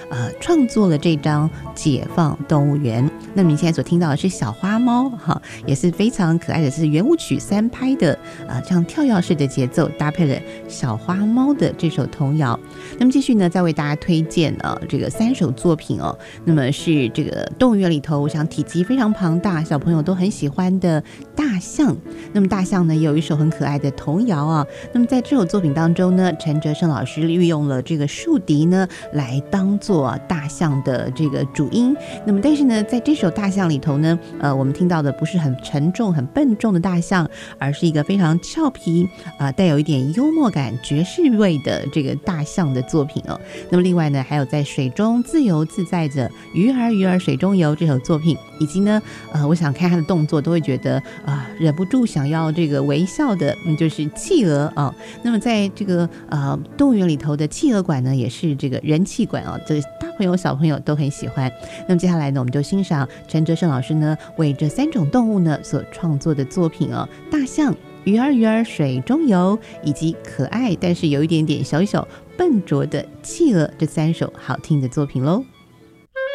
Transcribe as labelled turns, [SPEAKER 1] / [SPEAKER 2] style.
[SPEAKER 1] 创作了这张解放动物园。那么你现在所听到的是小花猫哈，也是非常可爱的，是圆舞曲3拍的这样跳跃式的节奏，搭配了小花猫的这首童谣。那么继续呢，再为大家推荐这个3首作品哦。那么是这个动物园里头，我想体积非常庞大，小朋友都很喜欢的大象。那么大象呢，也有一首很可爱的童谣啊。那么在这首作品当中呢，陈哲胜老师利用了这个竖笛呢，来当做大象的这个主音。那么但是呢，在这首大象里头呢，我们听到的不是很沉重、很笨重的大象，而是一个非常俏皮带有一点幽默感、爵士味的这个大象的作品哦。那么另外呢，还有在水中自由自在着，鱼儿鱼儿水中游这首作品，以及呢，我想看他的动作都会觉得忍不住想要这个微笑的，就是企鹅啊。那么在这个动物园里头的企鹅馆呢，也是这个人气馆啊，这个大朋友小朋友都很喜欢。那么接下来呢，我们就欣赏陈哲胜老师呢为这3种动物呢所创作的作品哦，大象、鱼儿鱼儿水中游，以及可爱但是有一点点小小笨拙的企鹅，这3首好听的作品喽。